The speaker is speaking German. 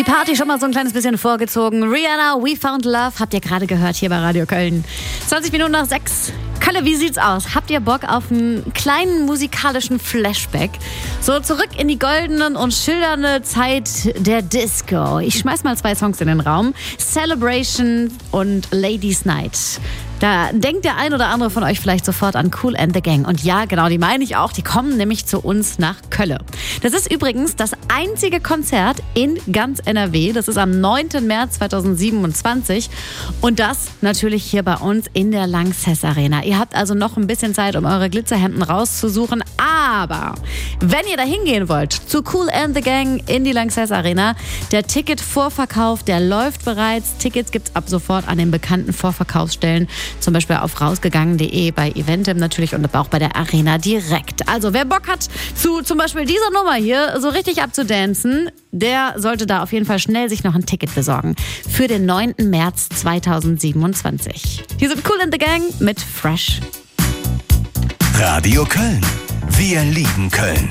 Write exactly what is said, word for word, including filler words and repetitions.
Die Party schon mal so ein kleines bisschen vorgezogen. Rihanna, We Found Love, habt ihr gerade gehört hier bei Radio Köln. zwanzig Minuten nach sechs. Kalle, wie sieht's aus? Habt ihr Bock auf einen kleinen musikalischen Flashback? So zurück in die goldenen und schildernde Zeit der Disco. Ich schmeiß mal zwei Songs in den Raum. Celebration und Ladies Night. Da denkt der ein oder andere von euch vielleicht sofort an Kool and the Gang. Und ja, genau, die meine ich auch. Die kommen nämlich zu uns nach Kölle. Das ist übrigens das einzige Konzert in ganz N R W. Das ist am neunten März zweitausendsiebenundzwanzig. Und das natürlich hier bei uns in der Lanxess Arena. Ihr habt also noch ein bisschen Zeit, um eure Glitzerhemden rauszusuchen. Aber wenn ihr da hingehen wollt, zu Kool and the Gang in die Lanxess Arena, der Ticketvorverkauf, der läuft bereits. Tickets gibt's ab sofort an den bekannten Vorverkaufsstellen. Zum Beispiel auf rausgegangen punkt de, bei Eventim natürlich und auch bei der Arena direkt. Also wer Bock hat, zu zum Beispiel dieser Nummer hier so richtig abzudancen, der sollte da auf jeden Fall schnell sich noch ein Ticket besorgen. Für den neunten März zweitausendsiebenundzwanzig. Hier sind Kool and the Gang mit Fresh. Radio Köln. Wir lieben Köln.